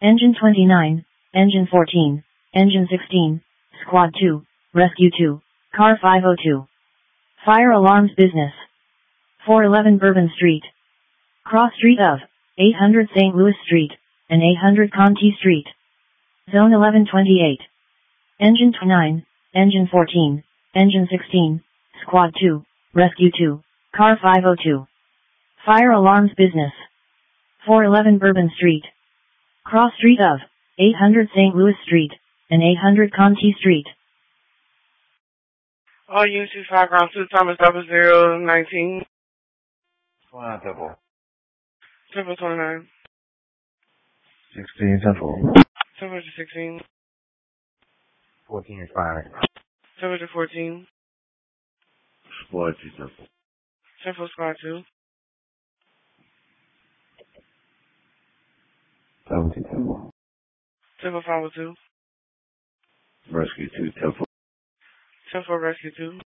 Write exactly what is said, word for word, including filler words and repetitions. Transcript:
Engine twenty-nine, Engine fourteen, Engine sixteen, Squad two, Rescue two, Car five oh two. Fire alarms business. four eleven Bourbon Street. Cross street of eight hundred Saint Louis Street and eight hundred Conti Street. Zone eleven twenty-eight. Engine nine, Engine fourteen, Engine sixteen, Squad two, Rescue two, Car five oh two. Fire alarms business. four eleven Bourbon Street. Cross street of eight hundred Saint Louis Street and eight hundred Conti Street. All units two five ground two Thomas double zero nineteen. twenty-nine Temple. Temple twenty-nine. sixteen Temple. Temple sixteen. fourteen expiring. Temple fourteen. Squad two Temple. Temple Squad two. seventeen Temple. Temple five oh two. Rescue two Temple. Temple Rescue two.